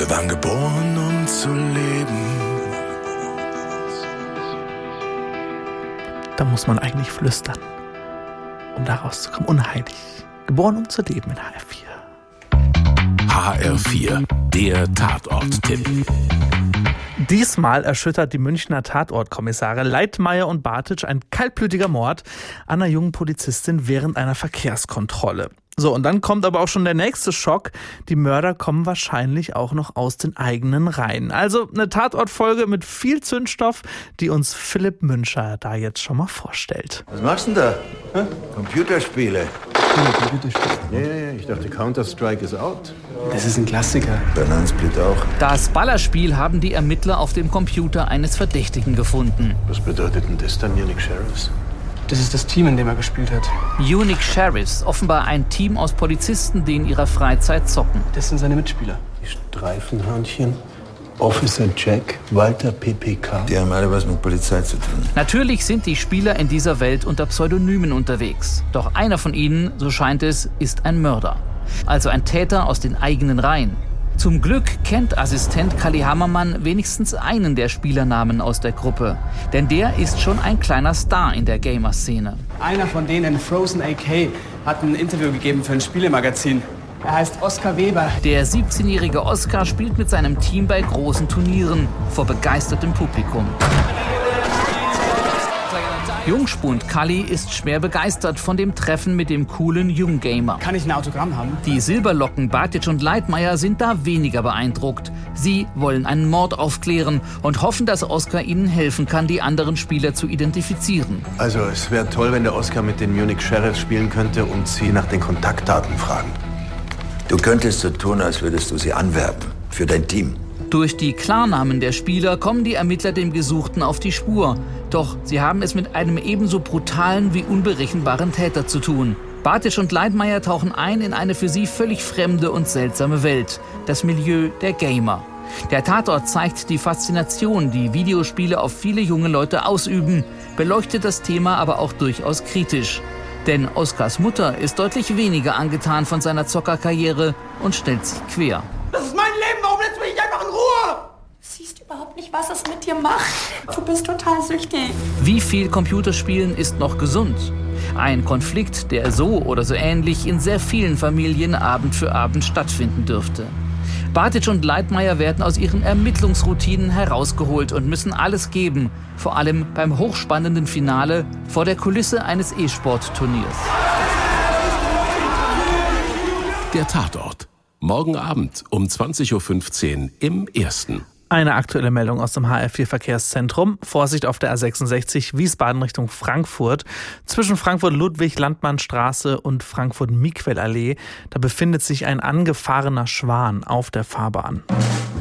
Wir waren geboren, um zu leben. Da muss man eigentlich flüstern, um da rauszukommen. Unheilig. Geboren, um zu leben in HR4. HR4, der Tatort-Tipp. Diesmal erschüttert die Münchner Tatortkommissare Leitmayr und Bartitsch ein kaltblütiger Mord an einer jungen Polizistin während einer Verkehrskontrolle. So, und dann kommt aber auch schon der nächste Schock. Die Mörder kommen wahrscheinlich auch noch aus den eigenen Reihen. Also eine Tatortfolge mit viel Zündstoff, die uns Philipp Müncher da jetzt schon mal vorstellt. Was machst du denn da? Computerspiele. Computerspiele? Ja, ich dachte Counter-Strike ist out. Das ist ein Klassiker. Bananensplit auch. Das Ballerspiel haben die Ermittler auf dem Computer eines Verdächtigen gefunden. Was bedeutet denn das dann, Unix Sheriffs? Das ist das Team, in dem er gespielt hat. Unix Sheriffs, offenbar ein Team aus Polizisten, die in ihrer Freizeit zocken. Das sind seine Mitspieler. Die Streifenhörnchen, Officer Jack, Walter PPK. Die haben alle was mit Polizei zu tun. Natürlich sind die Spieler in dieser Welt unter Pseudonymen unterwegs. Doch einer von ihnen, so scheint es, ist ein Mörder. Also ein Täter aus den eigenen Reihen. Zum Glück kennt Assistent Kalli Hammermann wenigstens einen der Spielernamen aus der Gruppe. Denn der ist schon ein kleiner Star in der Gamer-Szene. Einer von denen, Frozen AK, hat ein Interview gegeben für ein Spielemagazin. Er heißt Oskar Weber. Der 17-jährige Oskar spielt mit seinem Team bei großen Turnieren vor begeistertem Publikum. Jungspund Kalli ist schwer begeistert von dem Treffen mit dem coolen Junggamer. Kann ich ein Autogramm haben? Die Silberlocken Bartitsch und Leitmayr sind da weniger beeindruckt. Sie wollen einen Mord aufklären und hoffen, dass Oskar ihnen helfen kann, die anderen Spieler zu identifizieren. Also es wäre toll, wenn der Oskar mit den Unix Sheriffs spielen könnte und sie nach den Kontaktdaten fragen. Du könntest so tun, als würdest du sie anwerben. Für dein Team. Durch die Klarnamen der Spieler kommen die Ermittler dem Gesuchten auf die Spur. Doch sie haben es mit einem ebenso brutalen wie unberechenbaren Täter zu tun. Bartitsch und Leitmayr tauchen ein in eine für sie völlig fremde und seltsame Welt. Das Milieu der Gamer. Der Tatort zeigt die Faszination, die Videospiele auf viele junge Leute ausüben, beleuchtet das Thema aber auch durchaus kritisch. Denn Oskars Mutter ist deutlich weniger angetan von seiner Zockerkarriere und stellt sich quer. Das ist mein Leben, warum lässt du mich nicht einfach in Ruhe? Du siehst überhaupt nicht, was es mit dir macht. Du bist total süchtig. Wie viel Computerspielen ist noch gesund? Ein Konflikt, der so oder so ähnlich in sehr vielen Familien Abend für Abend stattfinden dürfte. Bartitsch und Leitmayr werden aus ihren Ermittlungsroutinen herausgeholt und müssen alles geben, vor allem beim hochspannenden Finale vor der Kulisse eines E-Sport-Turniers. Der Tatort. Morgen Abend um 20.15 Uhr im Ersten. Eine aktuelle Meldung aus dem HR4-Verkehrszentrum. Vorsicht auf der A66 Wiesbaden Richtung Frankfurt. Zwischen Frankfurt-Ludwig-Landmannstraße und Frankfurt-Miquel-Allee. Da befindet sich ein angefahrener Schwan auf der Fahrbahn.